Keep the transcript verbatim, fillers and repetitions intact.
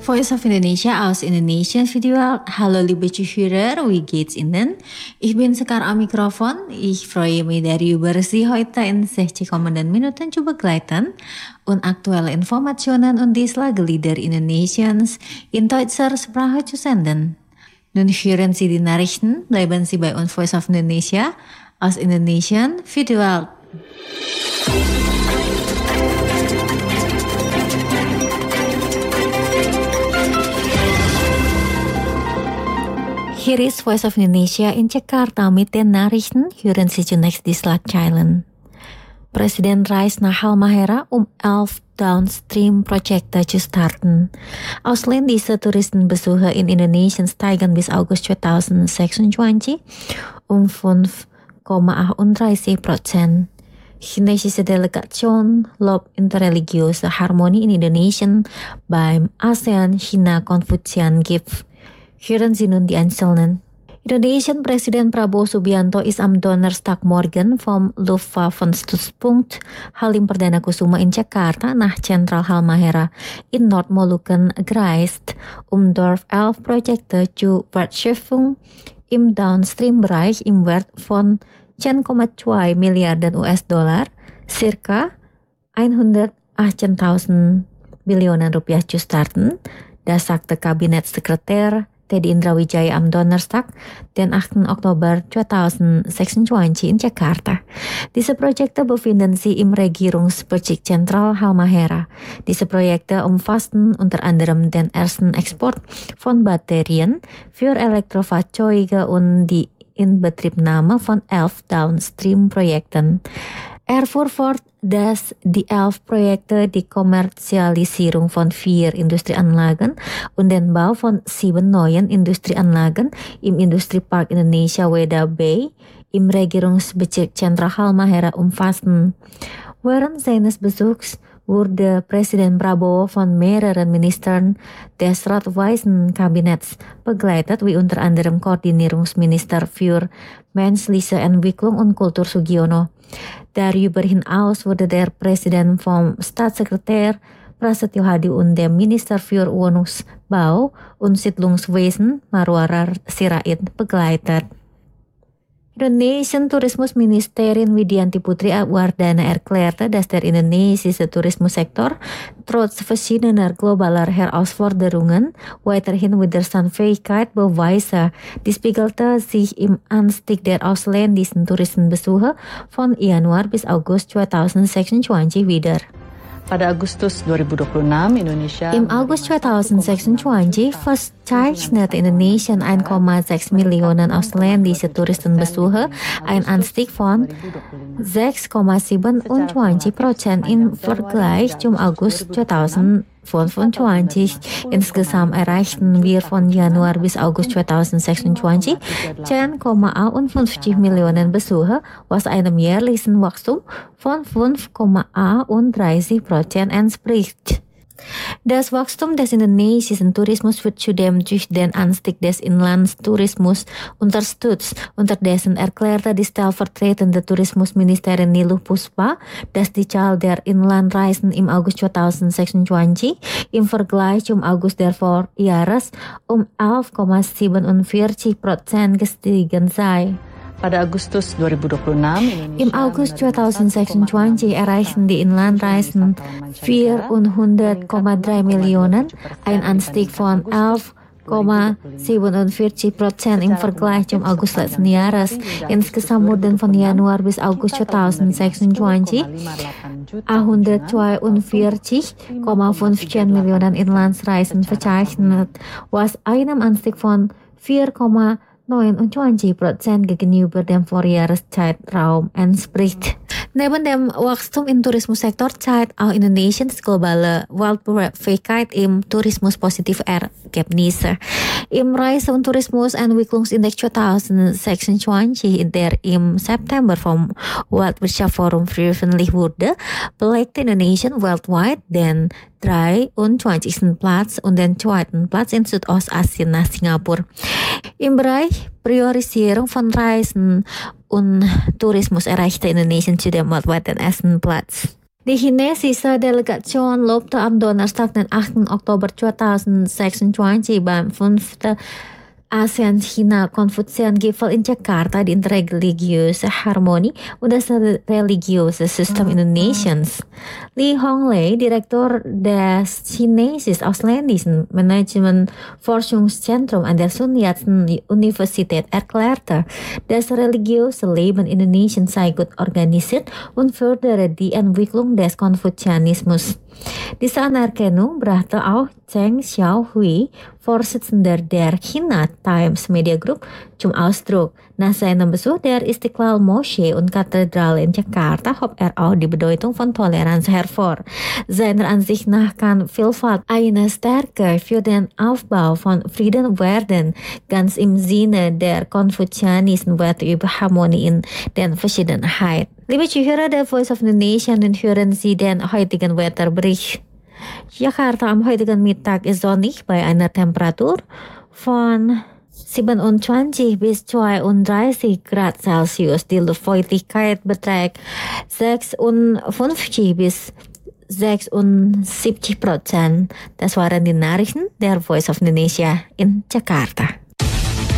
Voice of Indonesia aus Indonesian Video. Hallo liebe Zuhörer, wie geht's Ihnen? Ich bin Sekar am Mikrofon. Ich freue mich dari über Sie heute in sechzig kommenden Minuten zu begleiten und aktuelle Informationen und die Schlaglieder Indonesiens in deutscher Sprache zu senden. Nun hören Sie die Nachrichten, bleiben Sie bei uns Voice of Indonesia aus Indonesian Video. Hier ist Voice of Indonesia in Jakarta mit den Nachrichten. Hören Sie zunächst die Schlagzeilen. Presiden reist naar Halmahera om elf downstream-projecten te starten. Ausländische Touristenbesucher in Indonesien steigen bis August zwanzig sechsundzwanzig um fünf Komma achtunddreißig Prozent. Chinesische Delegation lobt interreligiöse Harmonie in Indonesien beim ASEAN-China-Konfuzian-Gipfel. Hören Sie nun die Einzelnen. Indonesian Presiden Prabowo Subianto is am Donnerstagmorgen vom Luftwaffenstützpunkt Halim Perdana Kusuma in Jakarta nach Zentral Halmahera in Nordmolukken gereist, um dort elf Projekte zu Wertschöpfung im Downstream-Bereich im Wert von zehn Komma zwei Milliarden U S-Dollar, circa hundertachtzehn Billionen Rupiah zu starten. Das sagte Kabinettssekretär Teddy Indrawijaya am Donnerstag, den achten Oktober zwanzig sechsundzwanzig in Jakarta. Diese Projekte befinden sich im Regierungsbezirk Zentral Halmahera. Diese Projekte umfassten unter anderem den ersten Export von Batterien für Elektrofahrzeuge und die Inbetriebnahme von elf Downstream-Projekten. Er fuhr fort, dass die elf Projekte die Kommerzialisierung von vier Industrieanlagen und den Bau von sieben neuen Industrieanlagen im Industriepark Indonesia Weda Bay im Regierungsbezirk Zentral Halmahera umfassten. Während seines Besuchs wurde Presiden Prabowo von mehreren Ministern des Ratweisen Kabinetts begleitet, wie unter anderem Koordinierungsminister für menschliche Entwicklung und Kultur Sugiono. Darüber hinaus wurde der Präsident vom Staatssekretär Prasetyo Hadi und dem Minister für Wohnungsbau und Siedlungswesen Marwarar Sirait begleitet. Indonesian Tourismusministerin Widianti Putri Wardana erklärte, dass der indonesische Tourismussektor trotz verschiedener globaler Herausforderungen weiterhin Widerstandsfähigkeit beweise. Dies spiegelte sich im Anstieg der ausländischen Touristenbesucher von Januar bis August zwanzig sechsundzwanzig wider. Pada Agustus dua ribu dua puluh enam, Indonesia Im August zwanzig sechsundzwanzig verzeichnete Indonesien eins Komma sechs Millionen ausländische Touristenbesucher, ein Anstieg von sechs Komma siebenundzwanzig Prozent im Vergleich zum August zwanzig fünfundzwanzig. Insgesamt erreichten wir von Januar bis August zwanzig sechsundzwanzig zehn Komma einundfünfzig Millionen Besucher, was einem jährlichen Wachstum von fünf Komma einunddreißig Prozent entspricht. Das Wachstum des indonesischen Tourismus wird zudem durch den Anstieg des Inlandstourismus unterstützt. Unterdessen erklärte die stellvertretende Tourismusministerin Niluh Puspa, dass die Zahl der Inlandreisen im August zwanzig sechsundzwanzig im Vergleich zum August der Vorjahres um elf Komma siebenundvierzig Prozent gestiegen sei. Pada Agustus dua ribu dua puluh enam, Im August zwanzig sechsundzwanzig erreichten die Inlandreisen vierhundert Komma drei Millionen, ein Anstieg von elf Komma siebenundvierzig Prozent im Vergleich zum August letzten Jahres. Insgesamt wurden von Januar bis August zwanzig sechsundzwanzig hundertzweiundvierzig Komma fünfzehn Millionen Inlandsreisen verzeichnet, was einem Anstieg von vier Komma neunundzwanzig Prozent gegenüber dem Vorjahreszeitraum entspricht. Neben dem Wachstum im Tourismussektor zeigt auch Indonesiens globale Wettbewerbsfähigkeit im Tourismus positive Ergebnisse. Im Reise- und Tourismusentwicklungsindex zwanzig sechsundzwanzig, der im September vom Weltwirtschaftsforum veröffentlicht wurde, belegte Indonesien weltweit den dreiundzwanzigsten Platz und den zweiten Platz in Südostasien nach Singapur. Im Bereich Priorisierung von Reisen und Tourismus erreichte Indonesien zudem weltweit den ersten Platz. Die Chinesische Delegation lobte am Donnerstag, den achten Oktober zweitausendsechsundzwanzig beim fünften ASEAN-China-Konfuzian-Gipfel in Jakarta die interreligiöse Harmonie und das religiöse System Indonesiens. Li Honglei, Direktor des Chinesisch-Ausländischen Management-Forschungszentrum an der Sun-Yat-sen-Universität, erklärte, das religiöse Leben Indonesiens sei gut organisiert und fördere die Entwicklung des Konfuzianismus. Diese Anerkennung brachte auch Zheng Xiaohui, Vorsitzender der China Times Media Group, zum Ausdruck. Nach seinem Besuch der Istiqlal Moschee und Kathedrale in Jakarta hob er auch die Bedeutung von Toleranz hervor. Seiner Ansicht nach kann Vielfalt eine Stärke für den Aufbau von Frieden werden, ganz im Sinne der konfuzianischen Werte über Harmonie in der Verschiedenheit. Liebe Zuhörer der Voice of Indonesia, nun hören Sie den heutigen Wetterbericht. Jakarta am heutigen Mittag ist sonnig bei einer Temperatur von siebenundzwanzig bis zweiunddreißig Grad Celsius. Die Luftfeuchtigkeit beträgt sechsundfünfzig bis sechsundsiebzig Prozent. Das waren die Nachrichten der Voice of Indonesia in Jakarta.